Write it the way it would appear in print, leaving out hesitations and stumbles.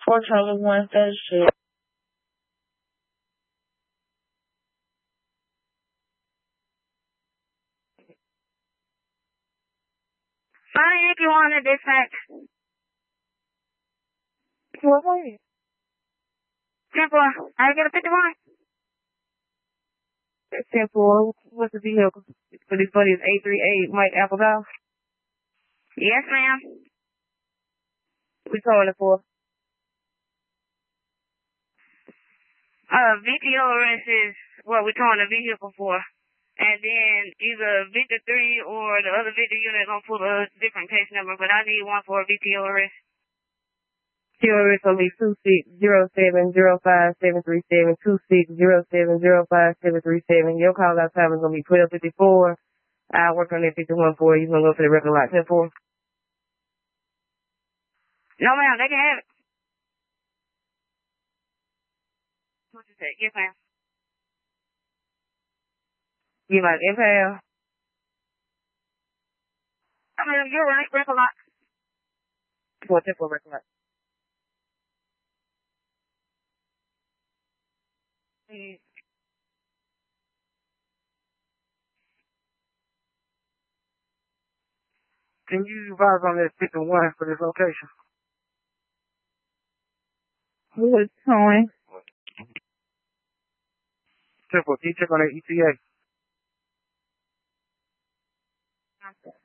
Fortunately, one third shit. I think you wanted this fact. What was it? Simple. I get a 51. It's simple. What's the vehicle? For this buddy is 838 Mike Applebaum. Yes, ma'am. We calling it for? VTO arrest is what we're towing the vehicle for. And then either Victor 3 or the other Victor unit gonna pull a different case number, but I need one for a VTO arrest. VTO arrest will be 26070537, 26070537. Your call out time is gonna be 12:54. I'll work on that 51 for you. You're gonna go for the regular lot 10-4. No, ma'am, they can have it. What you say? Yes, ma'am. You like impound? I mean, you're right, regular lot. For 10-4 regular lot. Can you advise on that 51 for this location? Who was towing? 10-4, can you check on that ETA?